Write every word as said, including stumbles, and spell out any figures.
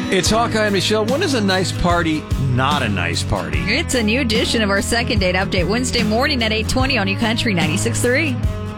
It's Hawkeye and Michelle. When is a nice party not a nice party? It's a new edition of our second date update Wednesday morning at eight twenty on New Country ninety-six point three.